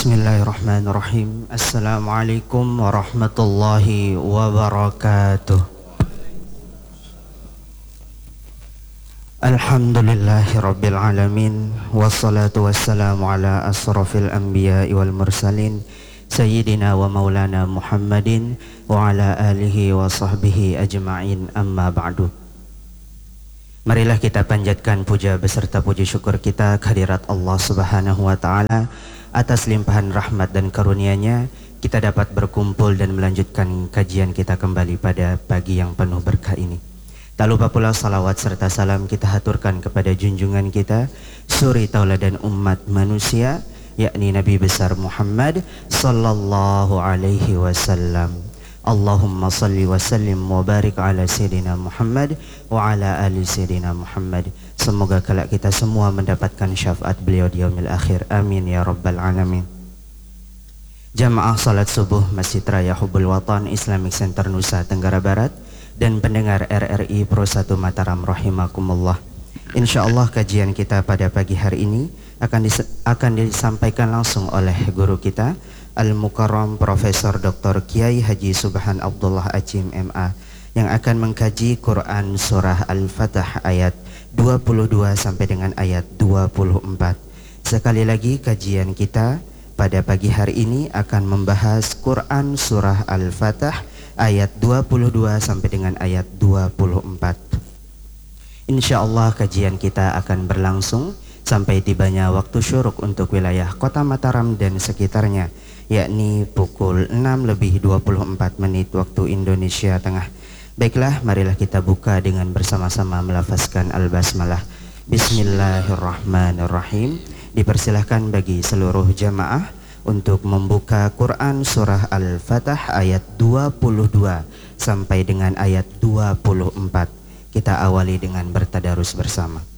Bismillahirrahmanirrahim. Assalamualaikum warahmatullahi wabarakatuh. Alhamdulillahirabbil alamin, wassalatu wassalamu ala asrafil anbiya'i wal mursalin sayyidina wa maulana Muhammadin wa ala alihi wa sahbihi ajma'in, amma ba'du. Marilah kita panjatkan puja beserta puji syukur kita kehadirat Allah Subhanahu wa taala atas limpahan rahmat dan karunia-Nya kita dapat berkumpul dan melanjutkan kajian kita kembali pada pagi yang penuh berkah ini. Tak lupa pula salawat serta salam kita haturkan kepada junjungan kita, suri tauladan umat manusia, yakni Nabi besar Muhammad sallallahu alaihi wasallam. Allahumma salli wa sallim wa barik ala Sayyidina Muhammad wa ala ali Sayyidina Muhammad. Semoga kelak kita semua mendapatkan syafaat beliau di yaumil akhir. Amin ya rabbal alamin. Jamaah salat subuh Masjid Raya Hubbul Watan Islamic Center Nusa Tenggara Barat dan pendengar RRI Pro 1 Mataram rahimakumullah. Insyaallah kajian kita pada pagi hari ini akan disampaikan langsung oleh guru kita Al-Mukarram Profesor Dr. Kiai Haji Subhan Abdullah Achim MA yang akan mengkaji Quran Surah Al-Fatah ayat 22 sampai dengan ayat 24. Sekali lagi kajian kita pada pagi hari ini akan membahas Quran Surah Al-Fatah ayat 22 sampai dengan ayat 24. Insyaallah kajian kita akan berlangsung sampai tibanya waktu syuruk untuk wilayah Kota Mataram dan sekitarnya, yakni pukul 6:24 waktu Indonesia Tengah. Baiklah, marilah kita buka dengan bersama-sama melafazkan Al-Basmalah. Bismillahirrahmanirrahim. Dipersilahkan bagi seluruh jamaah untuk membuka Quran Surah Al-Fatah ayat 22 sampai dengan ayat 24. Kita awali dengan bertadarus bersama.